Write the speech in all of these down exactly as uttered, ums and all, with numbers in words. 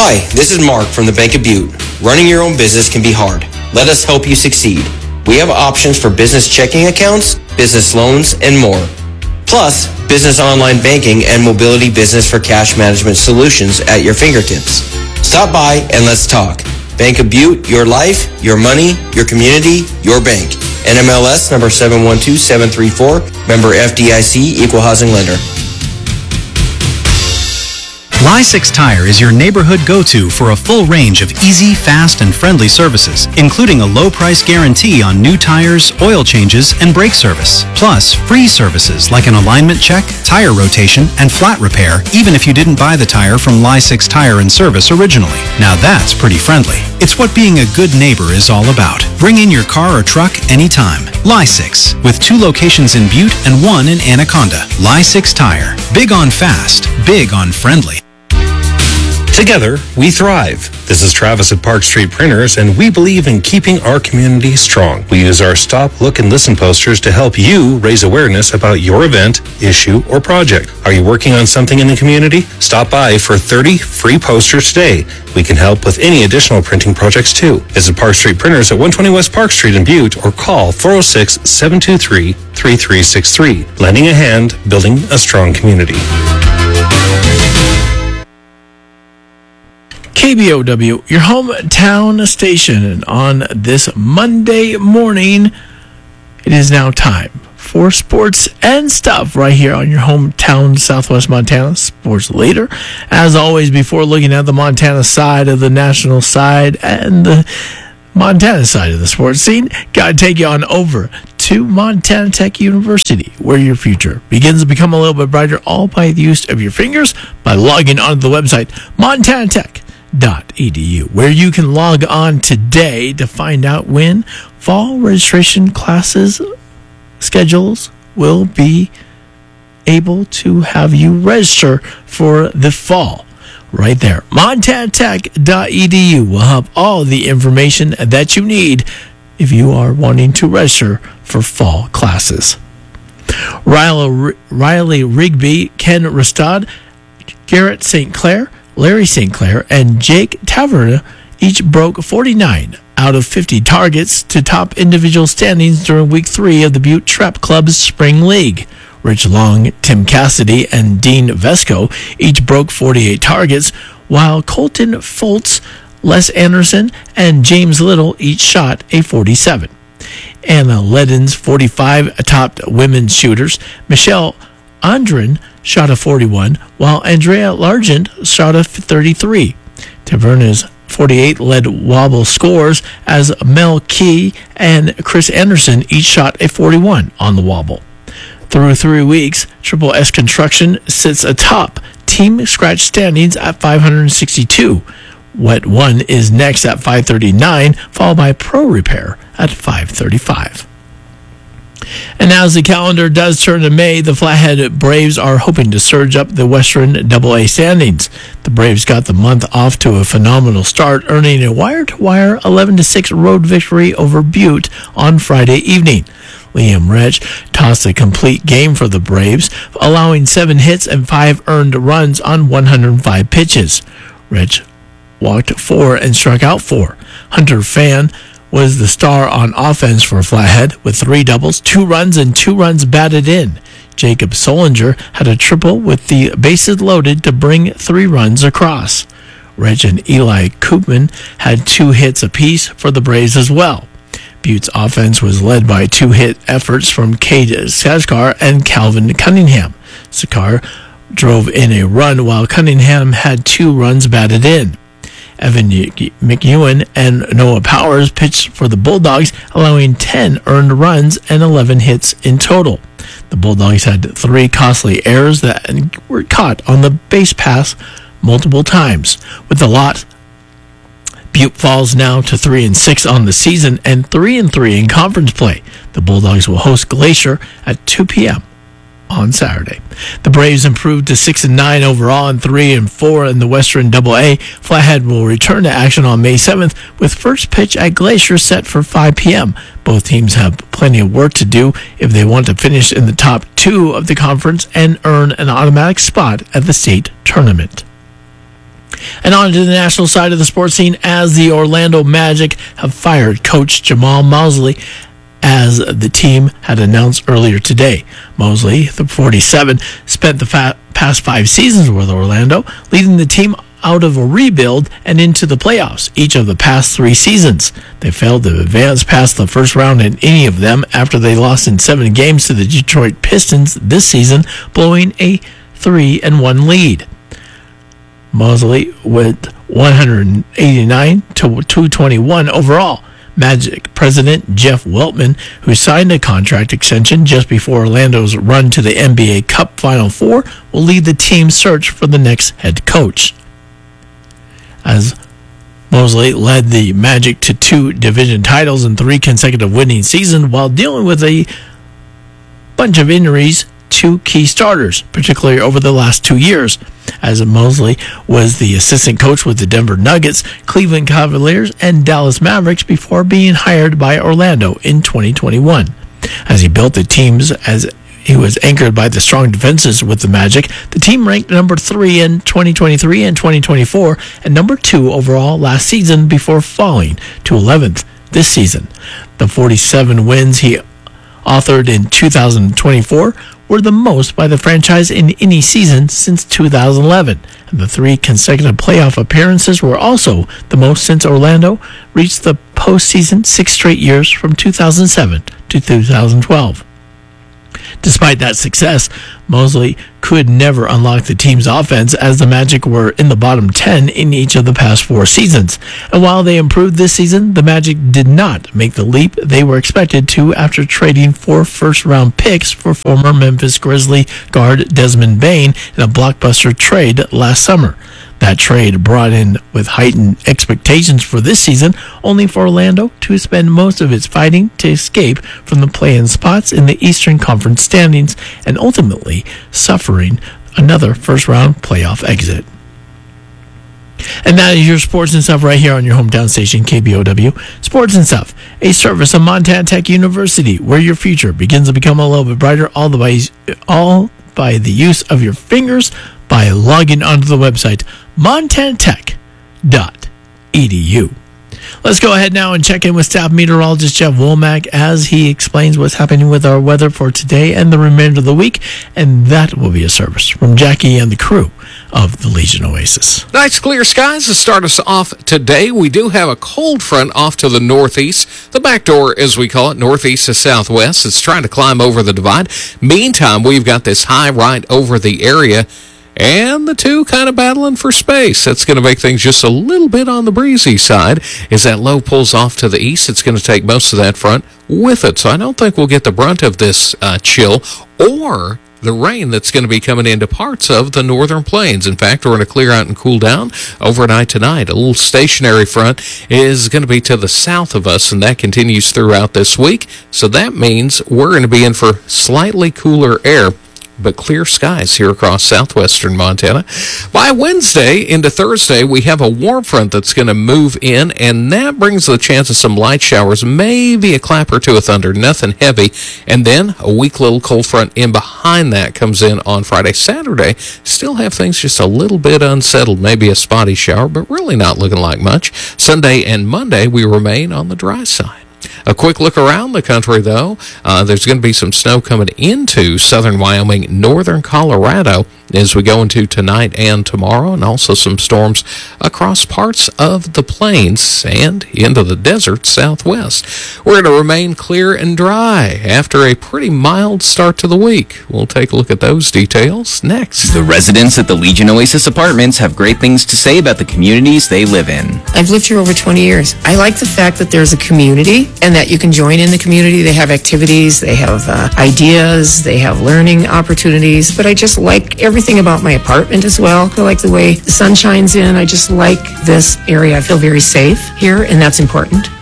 Hi, this is Mark from the Bank of Butte. Running your own business can be hard. Let us help you succeed. We have options for business checking accounts, business loans, and more. Plus, business online banking and mobility business for cash management solutions at your fingertips. Stop by and let's talk. Bank of Butte, your life, your money, your community, your bank. N M L S number seven one two seven three four, member F D I C, equal housing lender. Lie six Tire is your neighborhood go-to for a full range of easy, fast, and friendly services, including a low price guarantee on new tires, oil changes, and brake service. Plus, free services like an alignment check, tire rotation, and flat repair, even if you didn't buy the tire from Lie six Tire and Service originally. Now that's pretty friendly. It's what being a good neighbor is all about. Bring in your car or truck anytime. Lie six, with two locations in Butte and one in Anaconda. Lie six Tire. Big on fast, big on friendly. Together, we thrive. This is Travis at Park Street Printers, and we believe in keeping our community strong. We use our Stop, Look, and Listen posters to help you raise awareness about your event, issue, or project. Are you working on something in the community? Stop by for thirty free posters today. We can help with any additional printing projects, too. Visit Park Street Printers at one twenty West Park Street in Butte or call four oh six, seven two three, three three six three. Lending a hand, building a strong community. K B O W, your hometown station. And on this Monday morning, it is now time for sports and stuff right here on your hometown Southwest Montana Sports Leader. As always, before looking at the Montana side of the national side and the Montana side of the sports scene, gotta take you on over to Montana Tech University, where your future begins to become a little bit brighter, all by the use of your fingers by logging onto the website montana tech dot e d u, where you can log on today to find out when fall registration classes schedules will be able to have you register for the fall. Right there, montana tech dot e d u will have all the information that you need if you are wanting to register for fall classes. Riley, Riley Rigby, Ken Ristad, Garrett Saint Clair, Larry Saint Clair, and Jake Taverna each broke forty-nine out of fifty targets to top individual standings during week three of the Butte Trap Club's Spring League. Rich Long, Tim Cassidy, and Dean Vesco each broke forty-eight targets, while Colton Foltz, Les Anderson, and James Little each shot a forty-seven. Anna Ledden's forty-five topped women's shooters. Michelle Andren shot a forty-one, while Andrea Largent shot a thirty-three. Taverna's forty-eight led wobble scores as Mel Key and Chris Anderson each shot a forty-one on the wobble. Through three weeks, Triple S Construction sits atop team scratch standings at five hundred sixty-two. Wet One is next at five thirty-nine, followed by Pro Repair at five thirty-five. And as the calendar does turn to May, the Flathead Braves are hoping to surge up the Western double A standings. The Braves got the month off to a phenomenal start, earning a wire-to-wire eleven to six road victory over Butte on Friday evening. Liam Rich tossed a complete game for the Braves, allowing seven hits and five earned runs on one hundred five pitches. Rich walked four and struck out four. Hunter Fan was the star on offense for Flathead with three doubles, two runs, and two runs batted in. Jacob Solinger had a triple with the bases loaded to bring three runs across. Rich and Eli Koopman had two hits apiece for the Braves as well. Butte's offense was led by two-hit efforts from Cade Saskar and Calvin Cunningham. Saskar drove in a run while Cunningham had two runs batted in. Evan McEwen and Noah Powers pitched for the Bulldogs, allowing ten earned runs and eleven hits in total. The Bulldogs had three costly errors that were caught on the base pass multiple times. With the lot, Butte falls now to three and six on the season and three and three in conference play. The Bulldogs will host Glacier at two p.m. on Saturday. The Braves improved to six and nine overall and three and four in the Western double A. Flathead will return to action on May seventh with first pitch at Glacier set for five p.m. Both teams have plenty of work to do if they want to finish in the top two of the conference and earn an automatic spot at the state tournament. And on to the national side of the sports scene, as the Orlando Magic have fired coach Jamal Mosley, as the team had announced earlier today. Mosley, the forty-seven, spent the fa- past five seasons with Orlando, leading the team out of a rebuild and into the playoffs each of the past three seasons. They failed to advance past the first round in any of them after they lost in seven games to the Detroit Pistons this season, blowing a three and one lead. Mosley with one hundred eighty-nine to two twenty-one overall. Magic president Jeff Weltman, who signed a contract extension just before Orlando's run to the N B A Cup Final Four, will lead the team's search for the next head coach. As Mosley led the Magic to two division titles and three consecutive winning seasons while dealing with a bunch of injuries to key starters, particularly over the last two years, as Mosley was the assistant coach with the Denver Nuggets, Cleveland Cavaliers, and Dallas Mavericks before being hired by Orlando in twenty twenty-one. As he built the teams as he was anchored by the strong defenses with the Magic, the team ranked number three in twenty twenty-three and twenty twenty-four and number two overall last season before falling to eleventh this season. The forty-seven wins he authored in two thousand twenty-four were the most by the franchise in any season since two thousand eleven, and the three consecutive playoff appearances were also the most since Orlando reached the postseason six straight years from two thousand seven to two thousand twelve. Despite that success, Mosley could never unlock the team's offense as the Magic were in the bottom ten in each of the past four seasons. And while they improved this season, the Magic did not make the leap they were expected to after trading four first-round picks for former Memphis Grizzly guard Desmond Bane in a blockbuster trade last summer. That trade brought in with heightened expectations for this season, only for Orlando to spend most of its fighting to escape from the play-in spots in the Eastern Conference standings and ultimately suffering another first-round playoff exit. And that is your Sports and Stuff right here on your hometown station, K B O W. Sports and Stuff, a service of Montana Tech University, where your future begins to become a little bit brighter, all the way, all by the use of your fingers by logging onto the website montana tech dot e d u. Let's go ahead now and check in with staff meteorologist Jeff Womack as he explains what's happening with our weather for today and the remainder of the week, and that will be a service from Jackie and the crew of the Legion Oasis. Nice clear skies to start us off today. We do have a cold front off to the northeast. The back door, as we call it, northeast to southwest. It's trying to climb over the divide. Meantime, we've got this high right over the area, and the two kind of battling for space. That's going to make things just a little bit on the breezy side. As that low pulls off to the east, it's going to take most of that front with it. So I don't think we'll get the brunt of this uh, chill or the rain that's going to be coming into parts of the northern plains. In fact, we're going to clear out and cool down overnight tonight. A little stationary front is going to be to the south of us, and that continues throughout this week. So that means we're going to be in for slightly cooler air, but clear skies here across southwestern Montana. By Wednesday into Thursday, we have a warm front that's going to move in, and that brings the chance of some light showers, maybe a clap or two of thunder, nothing heavy. And then a weak little cold front in behind that comes in on Friday. Saturday, still have things just a little bit unsettled, maybe a spotty shower, but really not looking like much. Sunday and Monday, we remain on the dry side. A quick look around the country, though. Uh, there's going to be some snow coming into southern Wyoming, northern Colorado as we go into tonight and tomorrow, and also some storms across parts of the plains and into the desert southwest. We're going to remain clear and dry after a pretty mild start to the week. We'll take a look at those details next. The residents at the Legion Oasis Apartments have great things to say about the communities they live in. I've lived here over twenty years. I like the fact that there's a community and that you can join in the community. They have activities, they have uh, ideas, they have learning opportunities, but I just like everything about my apartment as well. I like the way the sun shines in. I just like this area. I feel very safe here, and that's important.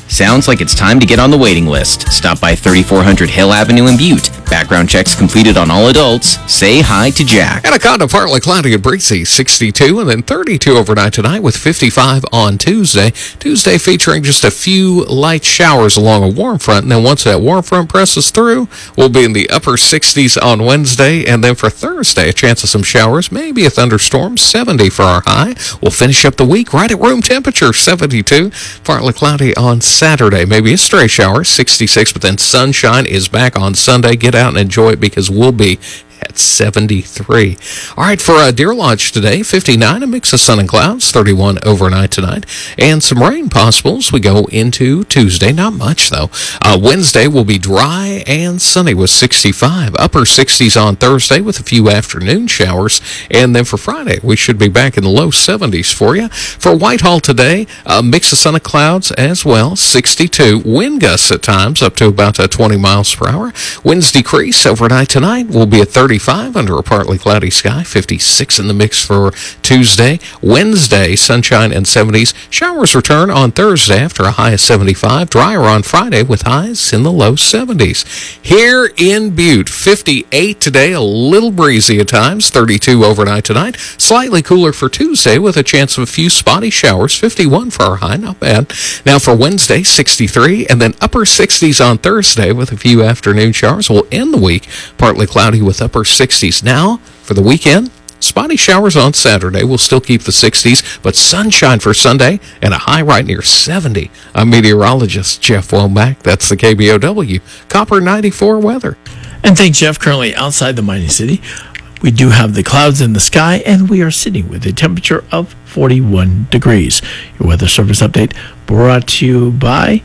Sounds like it's time to get on the waiting list. Stop by thirty-four hundred Hill Avenue in Butte. Background checks completed on all adults. Say hi to Jack. Anaconda, partly cloudy and breezy, sixty-two, and then thirty-two overnight tonight with fifty-five on Tuesday. Tuesday featuring just a few light showers along a warm front, and then once that warm front presses through, we'll be in the upper sixties on Wednesday, and then for Thursday, a chance of some showers, maybe a thunderstorm, seventy for our high. We'll finish up the week right at room temperature, seventy-two, partly cloudy on Saturday, maybe a stray shower, sixty-six, but then sunshine is back on Sunday. Get out and enjoy it because we'll be at seventy-three. All right, for uh, Deer Lodge today, fifty-nine, a mix of sun and clouds, thirty-one overnight tonight, and some rain possible as we go into Tuesday. Not much, though. Uh, Wednesday will be dry and sunny with sixty-five, upper sixties on Thursday with a few afternoon showers, and then for Friday, we should be back in the low seventies for you. For Whitehall today, a mix of sun and clouds as well, sixty-two, wind gusts at times up to about uh, twenty miles per hour. Winds decrease overnight tonight will be at thirty-five under a partly cloudy sky, fifty-six in the mix for Tuesday. Wednesday, sunshine and seventies. Showers return on Thursday after a high of seventy-five. Drier on Friday with highs in the low seventies. Here in Butte, fifty-eight today, a little breezy at times, thirty-two overnight tonight. Slightly cooler for Tuesday with a chance of a few spotty showers, fifty-one for our high, not bad. Now for Wednesday, sixty-three, and then upper sixties on Thursday with a few afternoon showers. We'll end the week partly cloudy with upper sixties. Now, for the weekend, spotty showers on Saturday. We'll still keep the sixties, but sunshine for Sunday and a high right near seventy. I'm meteorologist Jeff Womack. That's the K B O W Copper ninety-four weather. And thanks, Jeff. Currently outside the mighty city, we do have the clouds in the sky, and we are sitting with a temperature of forty-one degrees. Your weather service update brought to you by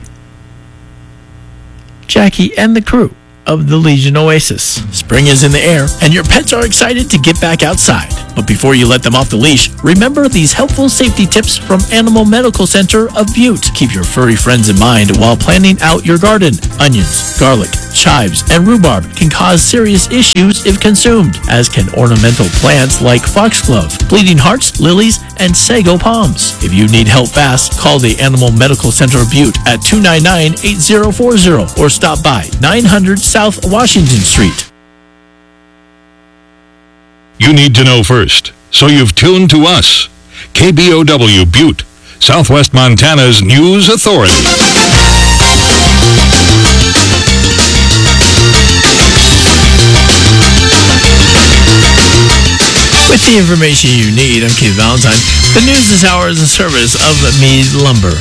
Jackie and the crew of the Legion Oasis. Spring is in the air, and your pets are excited to get back outside. But before you let them off the leash, remember these helpful safety tips from Animal Medical Center of Butte. Keep your furry friends in mind while planning out your garden. Onions, garlic, chives, and rhubarb can cause serious issues if consumed, as can ornamental plants like foxglove, bleeding hearts, lilies, and sago palms. If you need help fast, call the Animal Medical Center of Butte at two nine nine, eight zero four zero or stop by nine hundred South Washington Street. You need to know first, so you've tuned to us. K B O W Butte, Southwest Montana's news authority. With the information you need, I'm Keith Valentine. The news this hour is in service of Meade Lumber.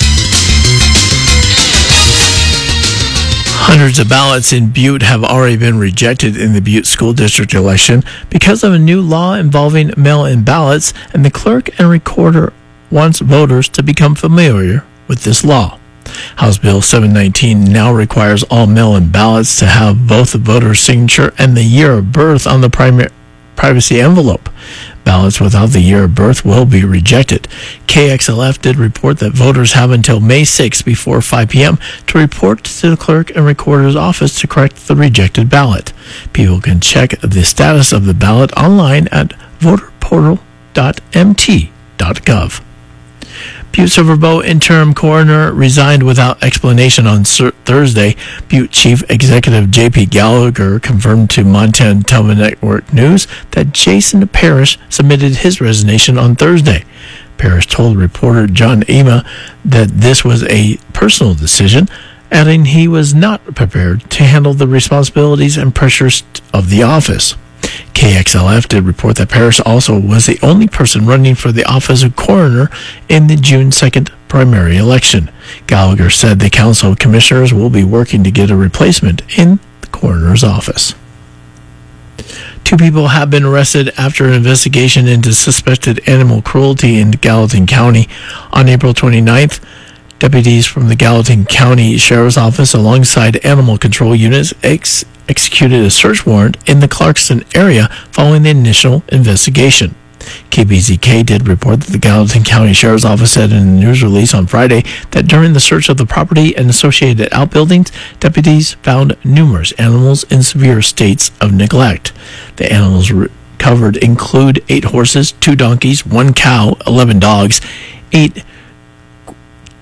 Hundreds of ballots in Butte have already been rejected in the Butte School District election because of a new law involving mail-in ballots, and the clerk and recorder wants voters to become familiar with this law. House Bill seven nineteen now requires all mail-in ballots to have both the voter's signature and the year of birth on the primary privacy envelope. Ballots without the year of birth will be rejected. K X L F did report that voters have until May sixth before five p.m. to report to the clerk and recorder's office to correct the rejected ballot. People can check the status of the ballot online at voter portal dot m t dot gov. Butte Silver Bow interim coroner resigned without explanation on Thursday. Butte Chief Executive J P Gallagher confirmed to Montana Telenetwork News that Jason Parrish submitted his resignation on Thursday. Parrish told reporter John Ema that this was a personal decision, adding he was not prepared to handle the responsibilities and pressures of the office. K X L F did report that Parrish also was the only person running for the office of coroner in the June second primary election. Gallagher said the Council of Commissioners will be working to get a replacement in the coroner's office. Two people have been arrested after an investigation into suspected animal cruelty in Gallatin County. On April twenty-ninth, deputies from the Gallatin County Sheriff's Office alongside animal control units ex- executed a search warrant in the Clarkston area following the initial investigation. K B Z K did report that the Gallatin County Sheriff's Office said in a news release on Friday that during the search of the property and associated outbuildings, deputies found numerous animals in severe states of neglect. The animals recovered include eight horses, two donkeys, one cow, eleven dogs, eight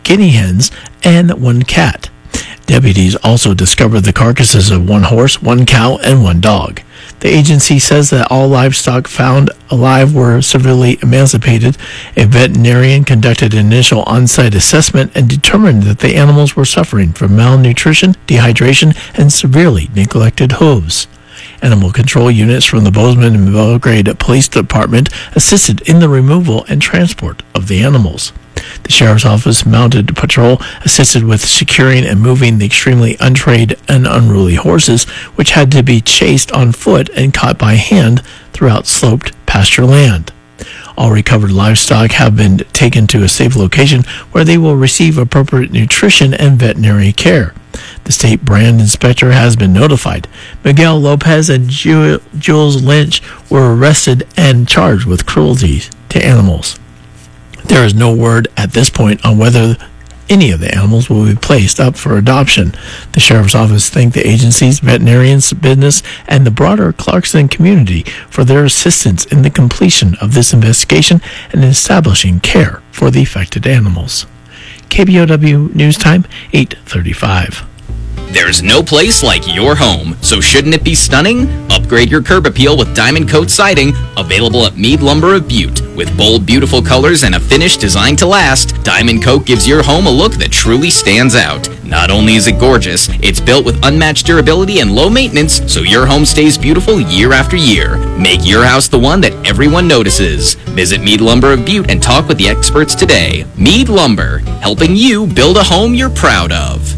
guinea hens, and one cat. Deputies also discovered the carcasses of one horse, one cow, and one dog. The agency says that all livestock found alive were severely emancipated. A veterinarian conducted an initial on-site assessment and determined that the animals were suffering from malnutrition, dehydration, and severely neglected hooves. Animal control units from the Bozeman and Belgrade Police Department assisted in the removal and transport of the animals. The Sheriff's Office mounted patrol assisted with securing and moving the extremely untrained and unruly horses, which had to be chased on foot and caught by hand throughout sloped pasture land. All recovered livestock have been taken to a safe location where they will receive appropriate nutrition and veterinary care. The state brand inspector has been notified. Miguel Lopez and Ju- Jules Lynch were arrested and charged with cruelty to animals. There is no word at this point on whether any of the animals will be placed up for adoption. The Sheriff's Office thanked the agencies, veterinarians, business, and the broader Clarkston community for their assistance in the completion of this investigation and establishing care for the affected animals. K B O W News Time, eight thirty-five. There's no place like your home, so shouldn't it be stunning? Upgrade your curb appeal with Diamond Coat Siding, available at Mead Lumber of Butte. With bold, beautiful colors and a finish designed to last, Diamond Coat gives your home a look that truly stands out. Not only is it gorgeous, it's built with unmatched durability and low maintenance, so your home stays beautiful year after year. Make your house the one that everyone notices. Visit Mead Lumber of Butte and talk with the experts today. Mead Lumber, helping you build a home you're proud of.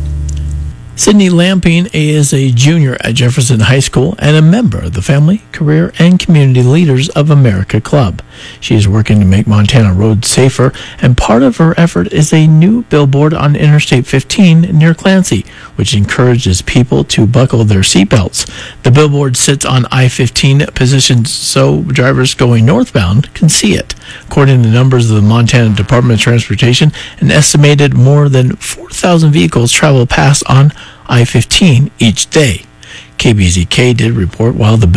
Sydney Lamping is a junior at Jefferson High School and a member of the Family, Career, and Community Leaders of America Club. She is working to make Montana roads safer, and part of her effort is a new billboard on Interstate fifteen near Clancy, which encourages people to buckle their seatbelts. The billboard sits on I fifteen, positioned so drivers going northbound can see it. According to the numbers of the Montana Department of Transportation, an estimated more than four thousand vehicles travel past on I fifteen each day. K B Z K did report while the